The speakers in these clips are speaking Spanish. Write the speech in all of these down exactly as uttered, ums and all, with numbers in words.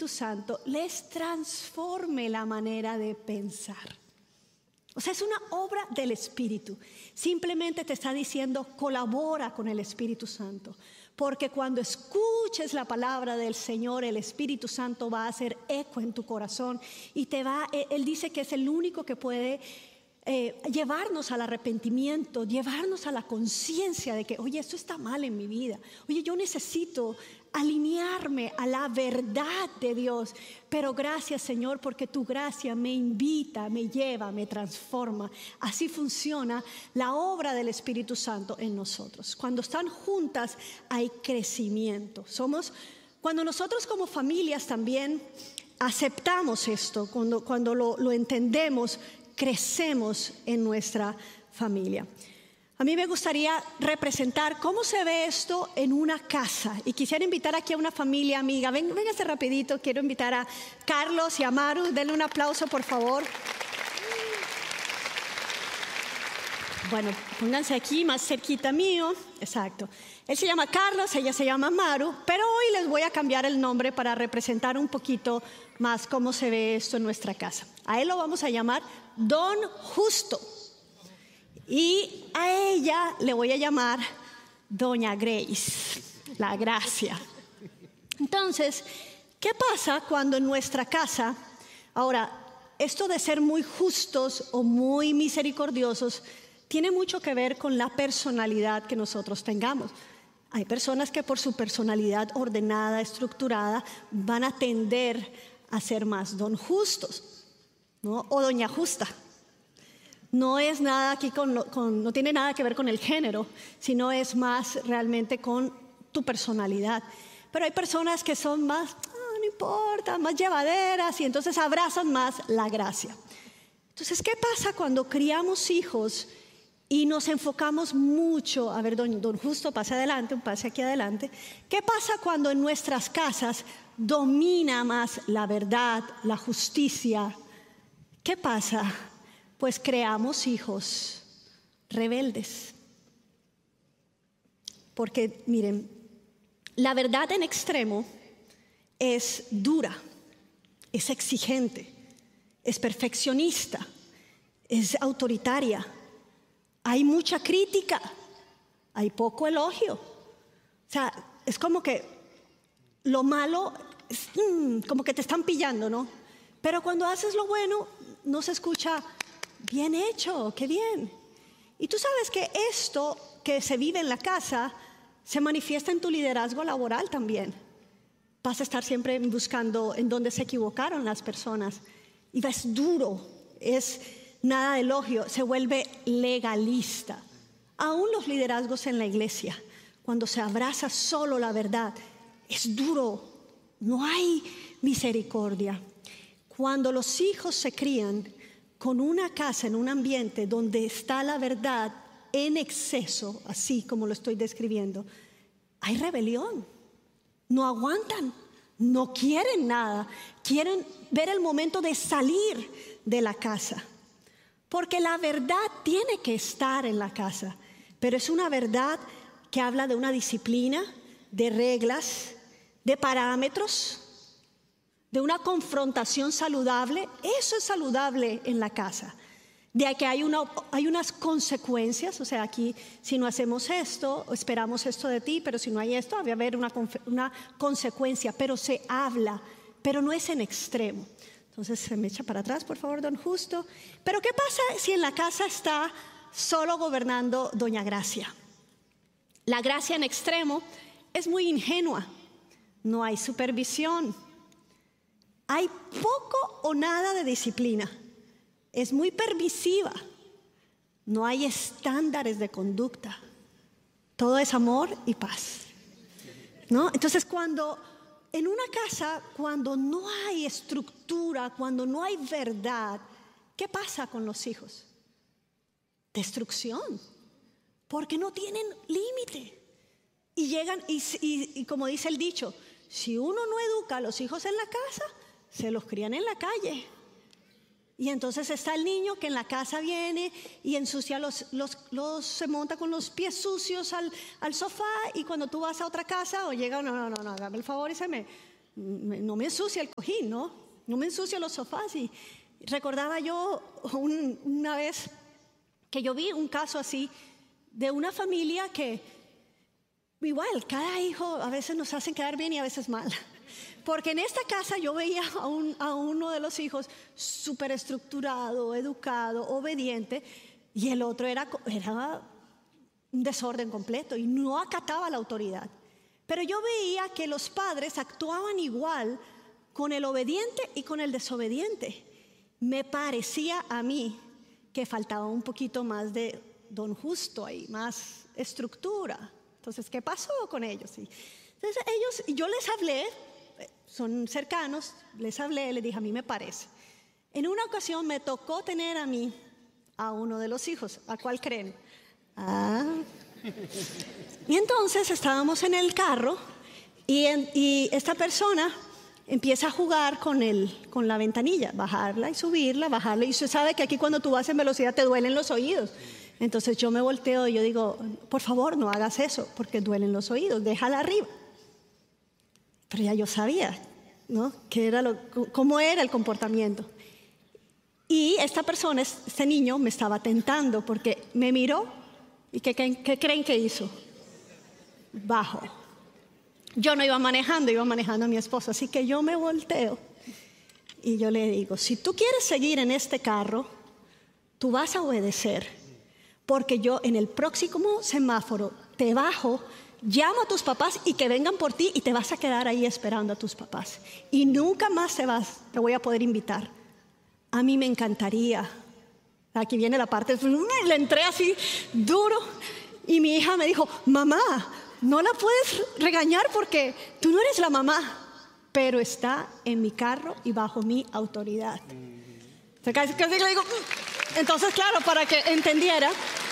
Espíritu Santo les transforme la manera de pensar. O sea, es una obra del Espíritu. Simplemente te está diciendo, colabora con el Espíritu Santo. Porque cuando escuches la palabra del Señor, el Espíritu Santo va a hacer eco en tu corazón. Y te va, Él dice que es el único que puede eh, llevarnos al arrepentimiento, llevarnos a la conciencia de que, oye, esto está mal en mi vida. Oye, yo necesito alinearme a la verdad de Dios. Pero gracias, Señor, porque tu gracia me invita, me lleva, me transforma. Así funciona la obra del Espíritu Santo en nosotros. Cuando están juntas hay crecimiento. Somos, cuando nosotros como familias también aceptamos esto, cuando, cuando lo, lo entendemos, crecemos en nuestra familia. A mí me gustaría representar cómo se ve esto en una casa. Y quisiera invitar aquí a una familia amiga. Ven, véngase rapidito, quiero invitar a Carlos y a Maru. Denle un aplauso, por favor. Bueno, pónganse aquí más cerquita mío. Exacto. Él se llama Carlos, ella se llama Maru. Pero hoy les voy a cambiar el nombre para representar un poquito más cómo se ve esto en nuestra casa. A él lo vamos a llamar Don Justo. Y a ella le voy a llamar Doña Grace, la gracia. Entonces, ¿qué pasa cuando en nuestra casa, ahora, esto de ser muy justos o muy misericordiosos, tiene mucho que ver con la personalidad que nosotros tengamos? Hay personas que por su personalidad ordenada, estructurada, van a tender a ser más don justos, ¿no? O doña justa. No es nada aquí con, con, no tiene nada que ver con el género, sino es más realmente con tu personalidad. Pero hay personas que son más, oh, no importa, más llevaderas y entonces abrazan más la gracia. Entonces, ¿qué pasa cuando criamos hijos y nos enfocamos mucho? A ver, don, don Justo, pase adelante, un pase aquí adelante. ¿Qué pasa cuando en nuestras casas domina más la verdad, la justicia? ¿Qué pasa? Pues creamos hijos rebeldes. Porque miren, la verdad en extremo es dura, es exigente, es perfeccionista, es autoritaria. Hay mucha crítica, hay poco elogio. O sea, es como que lo malo, es, mm, como que te están pillando, ¿no? Pero cuando haces lo bueno, no se escucha bien hecho, qué bien. Y tú sabes que esto que se vive en la casa se manifiesta en tu liderazgo laboral también. Vas a estar siempre buscando en dónde se equivocaron las personas. Y es duro, es nada de elogio, se vuelve legalista. Aún los liderazgos en la iglesia, cuando se abraza solo la verdad, es duro, no hay misericordia. Cuando los hijos se crían con una casa, en un ambiente donde está la verdad en exceso, así como lo estoy describiendo, hay rebelión. No aguantan, no quieren nada, quieren ver el momento de salir de la casa. Porque la verdad tiene que estar en la casa, pero es una verdad que habla de una disciplina, de reglas, de parámetros, de una confrontación saludable. Eso es saludable en la casa. De que hay, una, hay unas consecuencias, o sea, aquí si no hacemos esto, esperamos esto de ti, pero si no hay esto, va a haber una, una consecuencia, pero se habla, pero no es en extremo. Entonces se me echa para atrás, por favor, don Justo. Pero ¿qué pasa si en la casa está solo gobernando doña Gracia? La gracia en extremo es muy ingenua, no hay supervisión, hay poco o nada de disciplina. Es muy permisiva, no hay estándares de conducta, todo es amor y paz, ¿no? Entonces cuando en una casa, cuando no hay estructura, cuando no hay verdad, ¿qué pasa con los hijos? Destrucción, porque no tienen límite y llegan y, y, y como dice el dicho, si uno no educa a los hijos en la casa, se los crían en la calle. Y entonces está el niño que en la casa viene y ensucia los, los, los se monta con los pies sucios al, al sofá, y cuando tú vas a otra casa o llega, no, no, no, no, hágame el favor y se me, no me ensucia el cojín, ¿no? No me ensucia los sofás. Y recordaba yo un, una vez que yo vi un caso así de una familia que igual, cada hijo a veces nos hacen quedar bien y a veces mal. Porque en esta casa yo veía a, un, a uno de los hijos súper estructurado, educado, obediente, y el otro era, era un desorden completo y no acataba la autoridad. Pero yo veía que los padres actuaban igual con el obediente y con el desobediente. Me parecía a mí que faltaba un poquito más de don Justo ahí, más estructura. Entonces, ¿qué pasó con ellos? Entonces, ellos, yo les hablé, son cercanos, les hablé, les dije, a mí me parece. En una ocasión me tocó tener a mí, a uno de los hijos. ¿A cuál creen? Ah. Y entonces estábamos en el carro y, en, y esta persona empieza a jugar con, el, con la ventanilla, bajarla y subirla, bajarla. Y usted sabe que aquí cuando tú vas en velocidad te duelen los oídos. Entonces yo me volteo y yo digo, por favor, no hagas eso, porque duelen los oídos, déjala arriba. Pero ya yo sabía, ¿no? Qué era lo, cómo era el comportamiento. Y esta persona, este niño, me estaba tentando porque me miró y ¿qué, qué, qué creen que hizo? Bajo. Yo no iba manejando, iba manejando a mi esposa, así que yo me volteo y yo le digo, si tú quieres seguir en este carro, tú vas a obedecer. Porque yo en el próximo semáforo te bajo, llamo a tus papás y que vengan por ti y te vas a quedar ahí esperando a tus papás. Y nunca más te vas, te voy a poder invitar. A mí me encantaría. Aquí viene la parte, le entré así duro y mi hija me dijo, mamá, no la puedes regañar porque tú no eres la mamá, pero está en mi carro y bajo mi autoridad. Entonces, casi, casi le digo, entonces claro, para que entendiera,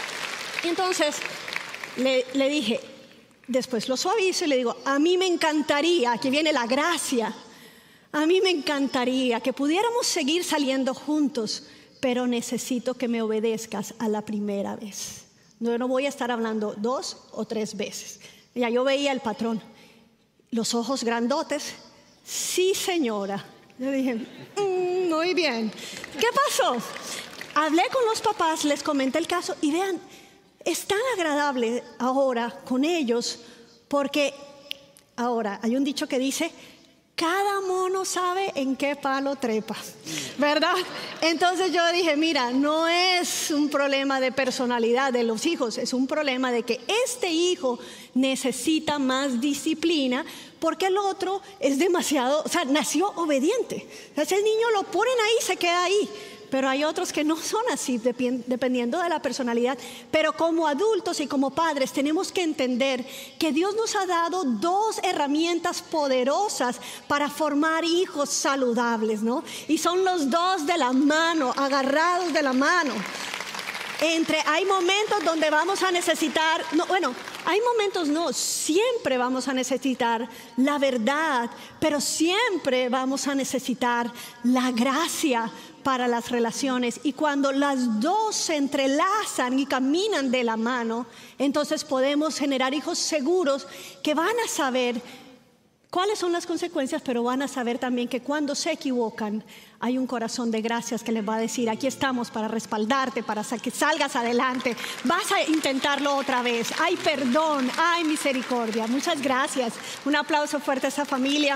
y entonces le, le dije, después lo suavizo y le digo, a mí me encantaría, aquí viene la gracia, a mí me encantaría que pudiéramos seguir saliendo juntos, pero necesito que me obedezcas a la primera vez. No, no voy a estar hablando dos o tres veces. Ya yo veía el patrón, los ojos grandotes, sí señora. Yo dije, mmm, muy bien. ¿Qué pasó? Hablé con los papás, les comenté el caso y vean, es tan agradable ahora con ellos porque ahora hay un dicho que dice, cada mono sabe en qué palo trepa, ¿verdad? Entonces yo dije, mira, no es un problema de personalidad de los hijos, es un problema de que este hijo necesita más disciplina porque el otro es demasiado, o sea, nació obediente. Ese niño lo ponen ahí, se queda ahí. Pero hay otros que no son así, dependiendo de la personalidad. Pero como adultos y como padres tenemos que entender que Dios nos ha dado dos herramientas poderosas para formar hijos saludables, ¿no? Y son los dos de la mano, agarrados de la mano. Entre, hay momentos donde vamos a necesitar, no, bueno, hay momentos no, siempre vamos a necesitar la verdad, pero siempre vamos a necesitar la gracia para las relaciones. Y cuando las dos se entrelazan y caminan de la mano, entonces podemos generar hijos seguros que van a saber cuáles son las consecuencias, pero van a saber también que cuando se equivocan hay un corazón de gracias que les va a decir, aquí estamos para respaldarte, para que salgas adelante, vas a intentarlo otra vez, hay perdón, hay misericordia. Muchas gracias, un aplauso fuerte a esa familia.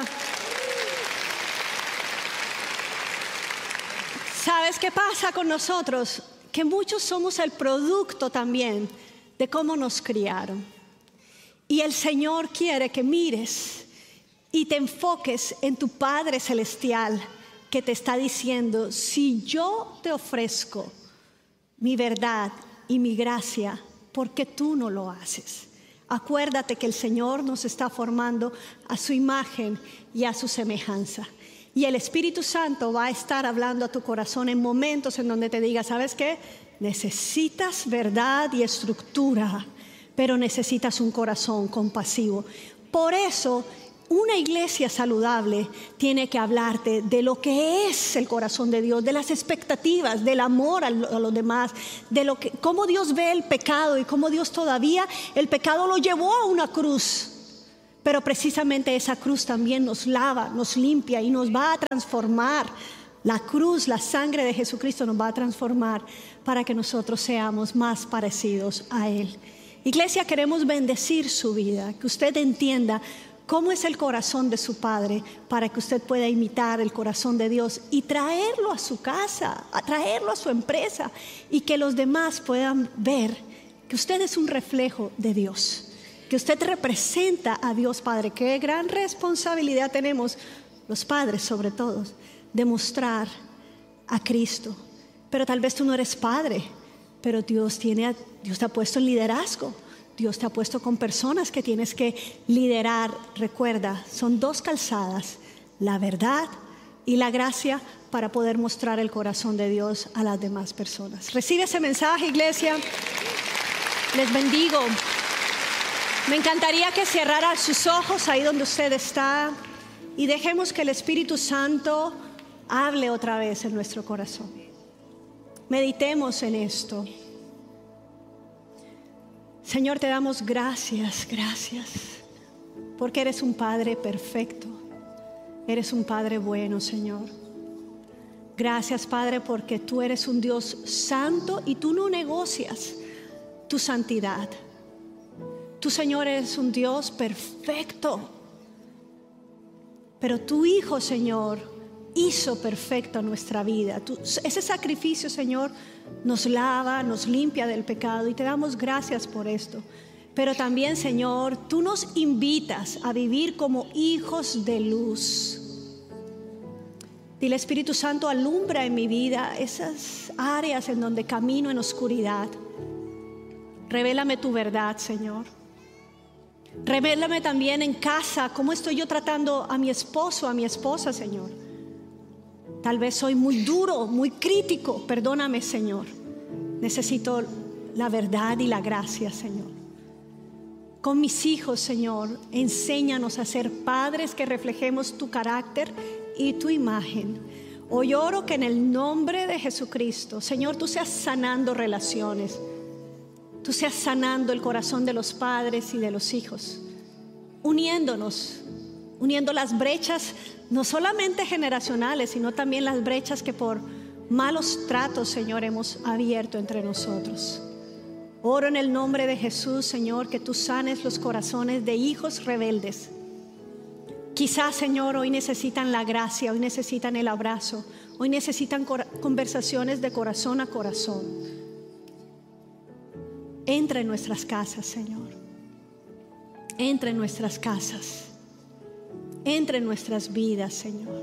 ¿Sabes qué pasa con nosotros? Que muchos somos el producto también de cómo nos criaron. Y el Señor quiere que mires y te enfoques en tu Padre Celestial que te está diciendo, si yo te ofrezco mi verdad y mi gracia, ¿por qué tú no lo haces? Acuérdate que el Señor nos está formando a su imagen y a su semejanza. Y el Espíritu Santo va a estar hablando a tu corazón en momentos en donde te diga, ¿sabes qué? Necesitas verdad y estructura, pero necesitas un corazón compasivo. Por eso, una iglesia saludable tiene que hablarte de lo que es el corazón de Dios, de las expectativas, del amor a los demás, de lo que, cómo Dios ve el pecado y cómo Dios todavía, el pecado lo llevó a una cruz. Pero precisamente esa cruz también nos lava, nos limpia y nos va a transformar. La cruz, la sangre de Jesucristo nos va a transformar para que nosotros seamos más parecidos a Él. Iglesia, queremos bendecir su vida, que usted entienda cómo es el corazón de su Padre, para que usted pueda imitar el corazón de Dios y traerlo a su casa, a traerlo a su empresa, y que los demás puedan ver que usted es un reflejo de Dios, que usted representa a Dios Padre. Qué gran responsabilidad tenemos los padres, sobre todo, de mostrar a Cristo. Pero tal vez tú no eres padre, pero Dios tiene, Dios te ha puesto en liderazgo. Dios te ha puesto con personas que tienes que liderar. Recuerda, son dos calzadas, la verdad y la gracia, para poder mostrar el corazón de Dios a las demás personas. Recibe ese mensaje, iglesia. Les bendigo. Me encantaría que cerrara sus ojos ahí donde usted está y dejemos que el Espíritu Santo hable otra vez en nuestro corazón. Meditemos en esto. Señor, te damos gracias, gracias, porque eres un Padre perfecto, eres un Padre bueno, Señor. Gracias, Padre, porque tú eres un Dios santo y tú no negocias tu santidad. Tú, Señor, eres un Dios perfecto, pero tu Hijo, Señor, hizo perfecta nuestra vida. Tú, ese sacrificio, Señor, nos lava, nos limpia del pecado y te damos gracias por esto. Pero también, Señor, tú nos invitas a vivir como hijos de luz. Dile, Espíritu Santo, alumbra en mi vida esas áreas en donde camino en oscuridad. Revélame tu verdad, Señor. Revélame también en casa cómo estoy yo tratando a mi esposo, a mi esposa, Señor. Tal vez soy muy duro, muy crítico. Perdóname, Señor. Necesito la verdad y la gracia, Señor. Con mis hijos, Señor, enséñanos a ser padres que reflejemos tu carácter y tu imagen. Hoy oro que en el nombre de Jesucristo, Señor, tú seas sanando relaciones. Tú seas sanando el corazón de los padres y de los hijos. Uniéndonos, uniendo las brechas, no solamente generacionales, sino también las brechas que por malos tratos, Señor, hemos abierto entre nosotros. Oro en el nombre de Jesús, Señor, que tú sanes los corazones de hijos rebeldes. Quizás, Señor, hoy necesitan la gracia, hoy necesitan el abrazo, hoy necesitan conversaciones de corazón a corazón. Entra en nuestras casas, Señor. Entra en nuestras casas. Entra en nuestras vidas, Señor,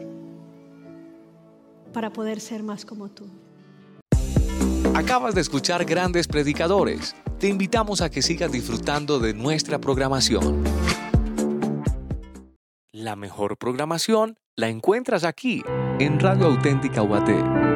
para poder ser más como tú. Acabas de escuchar Grandes Predicadores. Te invitamos a que sigas disfrutando de nuestra programación. La mejor programación la encuentras aquí, en Radio Auténtica U A T.